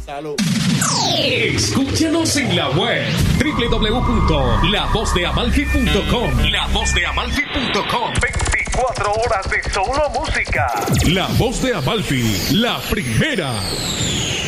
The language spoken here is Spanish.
Salud. Escúchanos en la web www.lavozdeamalfi.com. Lavozdeamalfi.com. 24 horas de solo música. La Voz de Amalfi, la primera.